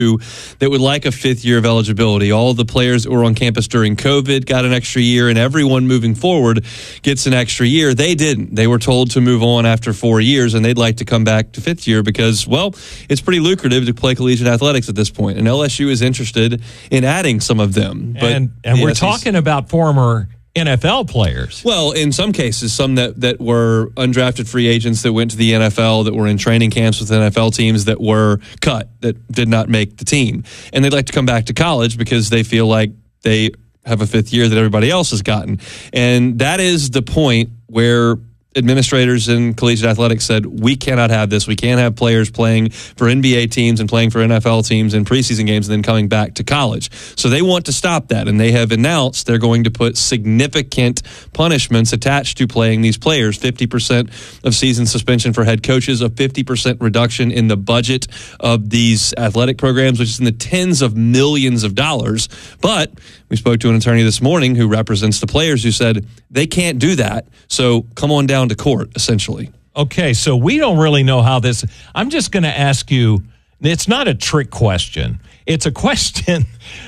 that would like a fifth year of eligibility. All the players that were on campus during COVID got an extra year, and everyone moving forward gets an extra year. They didn't. They were told to move on after 4 years, and they'd like to come back to fifth year because, well, it's pretty lucrative to play collegiate athletics at this point, and LSU is interested in adding some of them. But and we're talking about former NFL players. Well, in some cases, some that were undrafted free agents that went to the NFL, that were in training camps with NFL teams that were cut, that did not make the team. And they'd like to come back to college because they feel like they have a fifth year that everybody else has gotten. And that is the point where administrators in collegiate athletics said, we cannot have this. We can't have players playing for NBA teams and playing for NFL teams in preseason games and then coming back to college. So they want to stop that, and they have announced they're going to put significant punishments attached to playing these players. 50% of season suspension for head coaches, a 50% reduction in the budget of these athletic programs, which is in the tens of millions of dollars. But we spoke to an attorney this morning who represents the players who said they can't do that, so come on down to court, essentially. Okay, so we don't really know how this... I'm just going to ask you, it's not a trick question. It's a question,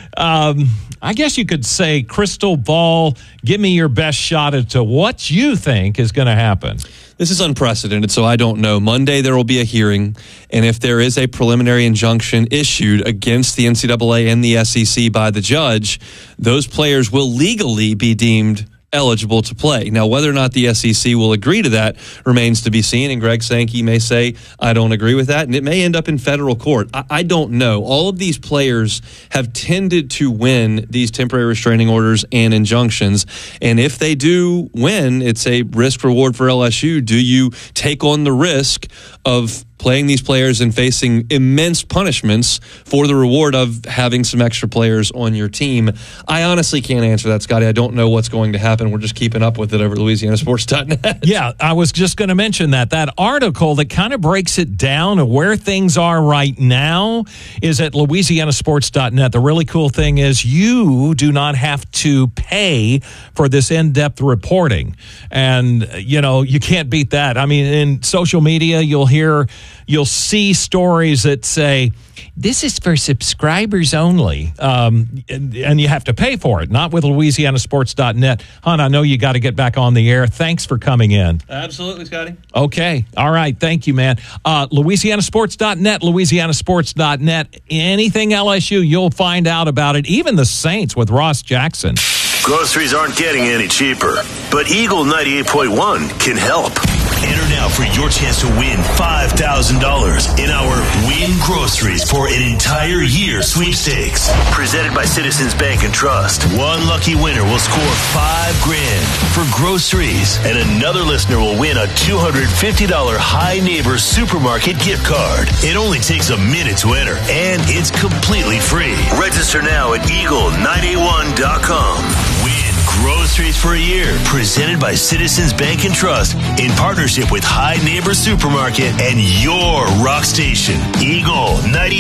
I guess you could say, crystal ball, give me your best shot as to what you think is going to happen. This is unprecedented, so I don't know. Monday there will be a hearing, and if there is a preliminary injunction issued against the NCAA and the SEC by the judge, those players will legally be deemed eligible to play. Now, whether or not the SEC will agree to that remains to be seen, and Greg Sankey may say, I don't agree with that, and it may end up in federal court. I don't know. All of these players have tended to win these temporary restraining orders and injunctions, and if they do win, it's a risk-reward for LSU. Do you take on the risk of playing these players and facing immense punishments for the reward of having some extra players on your team? I honestly can't answer that, Scotty. I don't know what's going to happen. We're just keeping up with it over at LouisianaSports.net. Yeah, I was just going to mention that article that kind of breaks it down of where things are right now is at LouisianaSports.net. The really cool thing is you do not have to pay for this in-depth reporting. And, you can't beat that. I mean, in social media, you'll see stories that say, this is for subscribers only, and you have to pay for it, not with LouisianaSports.net. Hon, I know you got to get back on the air. Thanks for coming in. Absolutely, Scotty. Okay. All right. Thank you, man. LouisianaSports.net, LouisianaSports.net. Anything LSU, you'll find out about it. Even the Saints with Ross Jackson. Groceries aren't getting any cheaper, but Eagle 98.1 can help. Enter now for your chance to win $5,000 in our Win Groceries for an entire year sweepstakes. Presented by Citizens Bank and Trust. One lucky winner will score $5,000 for groceries, and another listener will win a $250 High Neighbor Supermarket gift card. It only takes a minute to enter, and it's completely free. Register now at eagle981.com. Win Groceries for a year, presented by Citizens Bank and Trust in partnership with High Neighbor Supermarket and your rock station, Eagle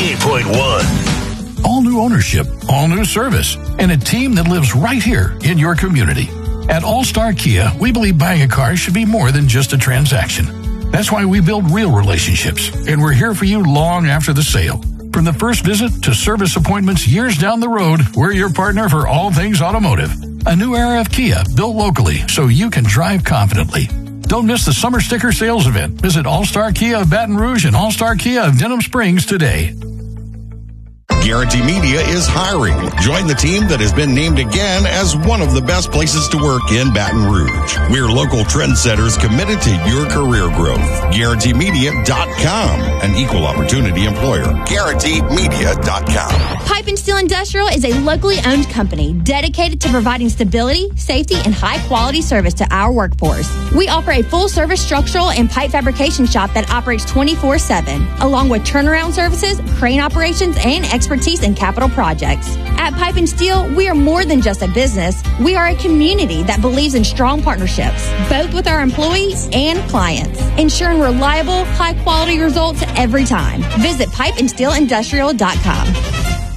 98.1. All new ownership, all new service, and a team that lives right here in your community. At All-Star Kia, we believe buying a car should be more than just a transaction. That's why we build real relationships, and we're here for you long after the sale. From the first visit to service appointments years down the road, we're your partner for all things automotive. A new era of Kia, built locally so you can drive confidently. Don't miss the summer sticker sales event. Visit All-Star Kia of Baton Rouge and All-Star Kia of Denham Springs today. Guarantee Media is hiring. Join the team that has been named again as one of the best places to work in Baton Rouge. We're local trendsetters committed to your career growth. GuaranteeMedia.com, an equal opportunity employer. GuaranteeMedia.com. Pipe and Steel Industrial is a locally owned company dedicated to providing stability, safety, and high-quality service to our workforce. We offer a full-service structural and pipe fabrication shop that operates 24/7, along with turnaround services, crane operations, and expertise in capital projects. At Pipe and Steel, we are more than just a business. We are a community that believes in strong partnerships, both with our employees and clients, ensuring reliable, high-quality results every time. Visit pipeandsteelindustrial.com.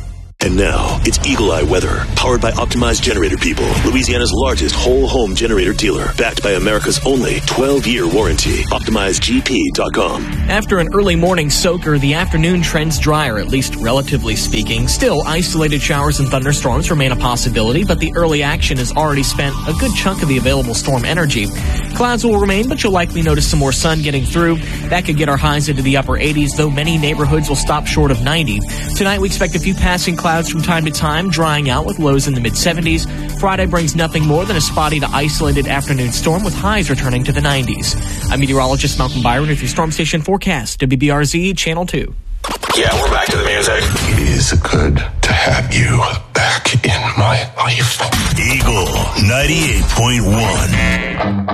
And now, it's Eagle Eye Weather, powered by Optimized Generator People, Louisiana's largest whole home generator dealer, backed by America's only 12-year warranty. OptimizeGP.com. After an early morning soaker, the afternoon trends drier, at least relatively speaking. Still, isolated showers and thunderstorms remain a possibility, but the early action has already spent a good chunk of the available storm energy. Clouds will remain, but you'll likely notice some more sun getting through. That could get our highs into the upper 80s, though many neighborhoods will stop short of 90. Tonight, we expect a few passing clouds from time to time, drying out with lows in the mid-70s. Friday brings nothing more than a spotty to isolated afternoon storm with highs returning to the 90s. I'm meteorologist Malcolm Byron with your Storm Station forecast, WBRZ Channel 2. Yeah, we're back to the music. It is good to have you back in my life. Eagle 98.1.